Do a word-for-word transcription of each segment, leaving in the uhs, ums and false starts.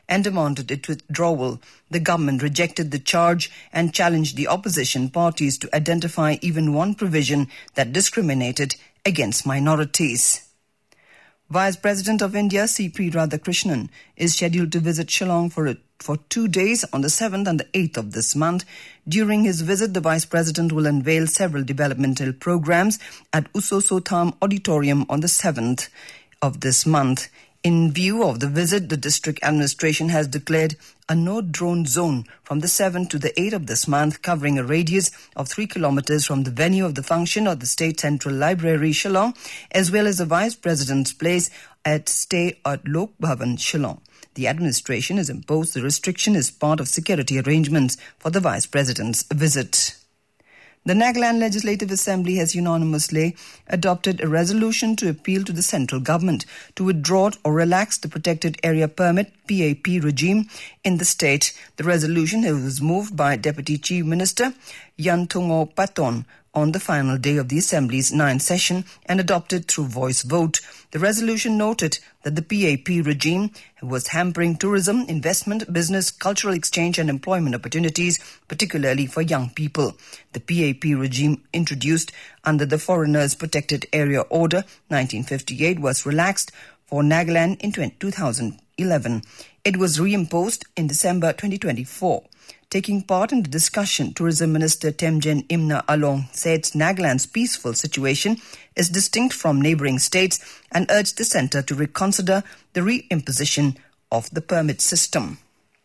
and demanded its withdrawal. The government rejected the charge and challenged the opposition parties to identify even one provision that discriminated against minorities. Vice President of India, C P Radhakrishnan, is scheduled to visit Shillong for a, for two days on the seventh and the eighth of this month. During his visit, the Vice President will unveil several developmental programs at Usosotham Auditorium on the seventh of this month. In view of the visit, the district administration has declared a no-drone zone from the seventh to the eighth of this month, covering a radius of three kilometers from the venue of the function of the State Central Library, Shillong, as well as the Vice President's place at stay at Lok Bhavan, Shillong. The administration has imposed the restriction as part of security arrangements for the Vice President's visit. The Nagaland Legislative Assembly has unanimously adopted a resolution to appeal to the central government to withdraw or relax the Protected Area Permit P A P regime in the state. The resolution was moved by Deputy Chief Minister Yantongo Paton on the final day of the Assembly's ninth session and adopted through voice vote. The resolution noted that the P A P regime was hampering tourism, investment, business, cultural exchange and employment opportunities, particularly for young people. The P A P regime, introduced under the Foreigners Protected Area Order nineteen fifty-eight, was relaxed for Nagaland in two thousand eleven. It was reimposed in December twenty twenty-four. Taking part in the discussion, Tourism Minister Temjen Imna Along said Nagaland's peaceful situation is distinct from neighbouring states and urged the centre to reconsider the reimposition of the permit system.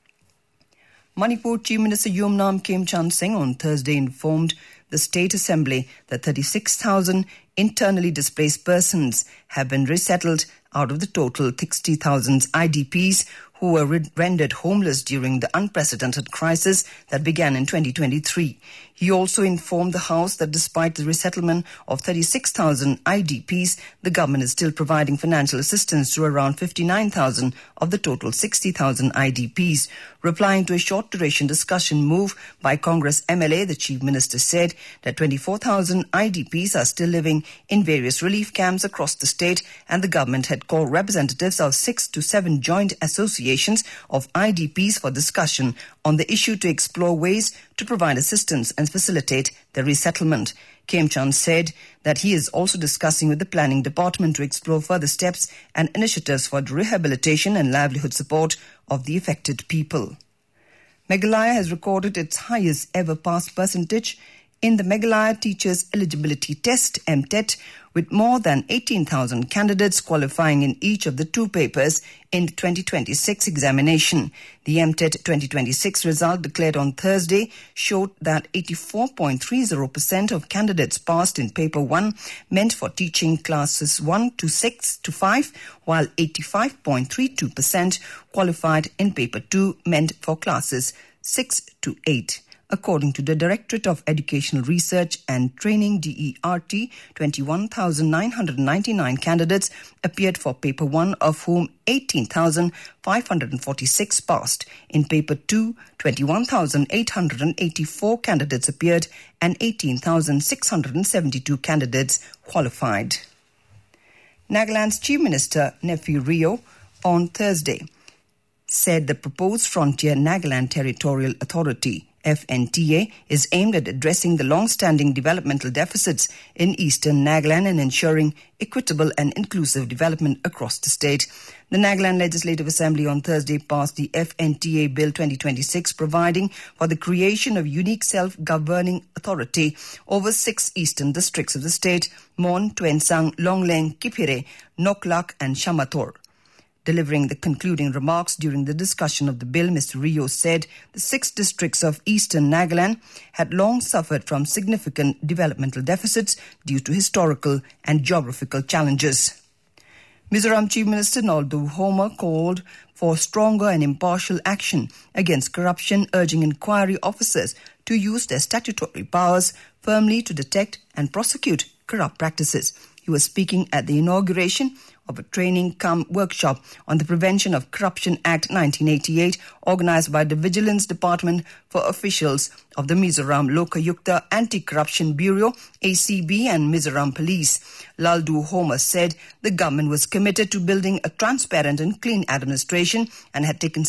Manipur Chief Minister Yumnam Khemchand Singh on Thursday informed the State Assembly that thirty-six thousand internally displaced persons have been resettled out of the total sixty thousand I D Ps who were rendered homeless during the unprecedented crisis that began in twenty twenty-three. He also informed the House that despite the resettlement of thirty-six thousand I D Ps, the government is still providing financial assistance to around fifty-nine thousand of the total sixty thousand I D Ps. Replying to a short-duration discussion move by Congress M L A, the Chief Minister said that twenty-four thousand I D Ps are still living in various relief camps across the state, and the government had called representatives of six to seven joint associations of I D Ps for discussion on the issue to explore ways to provide assistance and facilitate the resettlement. Khemchand said that he is also discussing with the Planning Department to explore further steps and initiatives for the rehabilitation and livelihood support of the affected people. Meghalaya has recorded its highest ever pass percentage in the Meghalaya Teachers Eligibility Test, M T E T, with more than eighteen thousand candidates qualifying in each of the two papers in the twenty twenty-six examination. The M T E T twenty twenty-six result declared on Thursday showed that eighty-four point three zero percent of candidates passed in paper one, meant for teaching classes one to six to five, while eighty-five point three two percent qualified in paper two, meant for classes six to eight. According to the Directorate of Educational Research and Training D E R T, twenty-one thousand nine hundred ninety-nine candidates appeared for paper one, of whom eighteen thousand five hundred forty-six passed. In paper two, twenty-one thousand eight hundred eighty-four candidates appeared and eighteen thousand six hundred seventy-two candidates qualified. Nagaland's Chief Minister Neiphiu Rio on Thursday said the proposed Frontier Nagaland Territorial Authority F N T A is aimed at addressing the long-standing developmental deficits in eastern Nagaland and ensuring equitable and inclusive development across the state. The Nagaland Legislative Assembly on Thursday passed the F N T A Bill twenty twenty-six, providing for the creation of unique self-governing authority over six eastern districts of the state: Mon, Tuensang, Longleng, Kipire, Noklak and Shamator. Delivering the concluding remarks during the discussion of the bill, Mister Rio said the six districts of eastern Nagaland had long suffered from significant developmental deficits due to historical and geographical challenges. Mizoram Chief Minister Naldu Homer called for stronger and impartial action against corruption, urging inquiry officers to use their statutory powers firmly to detect and prosecute corrupt practices. He was speaking at the inauguration of a training cum workshop on the Prevention of Corruption Act nineteen eighty-eight, organised by the Vigilance Department for officials of the Mizoram Lokayukta Anti-Corruption Bureau, A C B, and Mizoram Police. Laldu Homer said the government was committed to building a transparent and clean administration and had taken